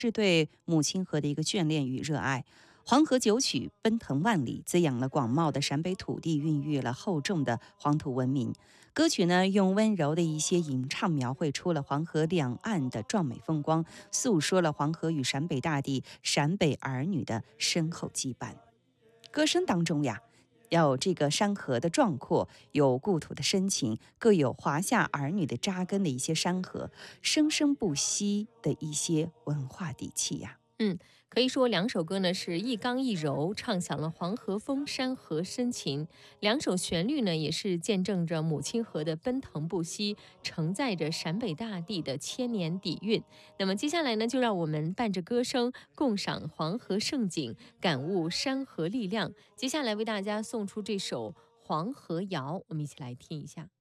是对母亲河的一个眷恋与热爱。黄河九曲奔腾万里，滋养了广袤的陕北土地，孕育了厚重的黄土文明。歌曲呢，用温柔的一些吟唱，描绘出了黄河两岸的壮美风光，诉说了黄河与陕北大地、陕北儿女的深厚羁绊。歌声当中呀，有这个山河的壮阔，有故土的深情，各有华夏儿女的扎根的一些山河，生生不息的一些文化底气呀。 可以说两首歌呢是一刚一柔，唱响了黄河风、山河深情。两首旋律呢也是见证着母亲河的奔腾不息，承载着陕北大地的千年底蕴。那么接下来呢，就让我们伴着歌声，共赏黄河盛景，感悟山河力量。接下来为大家送出这首《黄河谣》，我们一起来听一下。